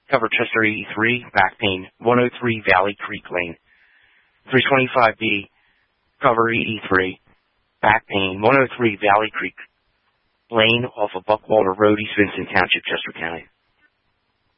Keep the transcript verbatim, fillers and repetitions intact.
Cover Chester eighty-three, back pain, one oh three Valley Creek Lane. three twenty-five B, cover eighty-three, back pain, one oh three Valley Creek Lane off of Buckwalter Road, East Vincent Township, Chester County.